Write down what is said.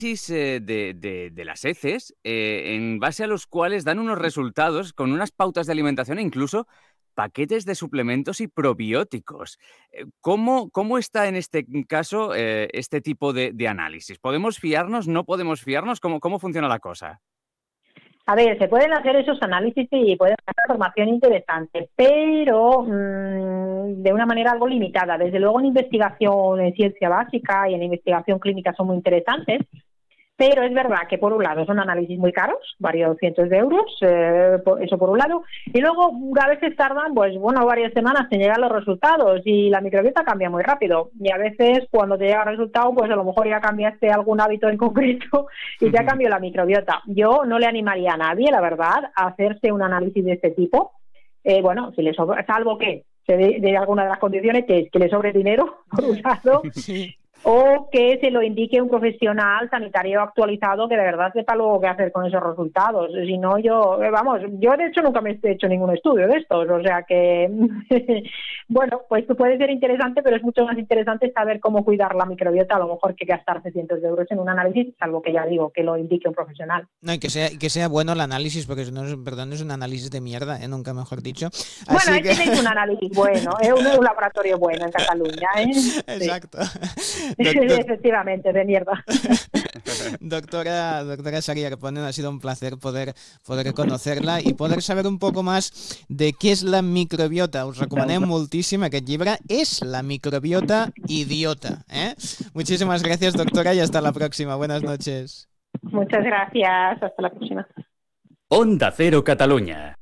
de las heces, en base a los cuales dan unos resultados con unas pautas de alimentación e incluso paquetes de suplementos y probióticos. ¿Cómo está en este caso este tipo de análisis? ¿Podemos fiarnos? ¿No podemos fiarnos? ¿Cómo funciona la cosa? A ver, se pueden hacer esos análisis y pueden dar información interesante, pero de una manera algo limitada. Desde luego en investigación en ciencia básica y en investigación clínica son muy interesantes, pero es verdad que por un lado son análisis muy caros, varios cientos de euros, eso por un lado, y luego a veces tardan, pues bueno, varias semanas en llegar los resultados y la microbiota cambia muy rápido. Y a veces cuando te llega el resultado, pues a lo mejor ya cambiaste algún hábito en concreto y ya cambió la microbiota. Yo no le animaría a nadie, la verdad, a hacerse un análisis de este tipo. Bueno, si le sobra, salvo que se de alguna de las condiciones, que es que le sobre dinero, por un lado, Sí. o que se lo indique un profesional sanitario actualizado que de verdad sepa luego qué hacer con esos resultados. Si no, yo de hecho nunca me he hecho ningún estudio de estos, o sea que, bueno, pues puede ser interesante, pero es mucho más interesante saber cómo cuidar la microbiota, a lo mejor que gastarse cientos de euros en un análisis, salvo que ya digo, que lo indique un profesional. No, y que sea bueno el análisis, porque si no, perdón, es un análisis de mierda, nunca mejor dicho. Bueno, Así ahí que... tenéis un análisis bueno, un laboratorio bueno en Cataluña, ¿eh? Sí. Exacto. Efectivamente, de mierda. Doctora Saria Arponen, ha sido un placer poder conocerla i poder saber un poco más de què és la microbiota. Us recomanem moltíssim aquest llibre. És la microbiota idiota. Muchísimas gracias, doctora, y hasta la próxima. Buenas noches. Muchas gracias. Hasta la próxima. Onda Cero Catalunya.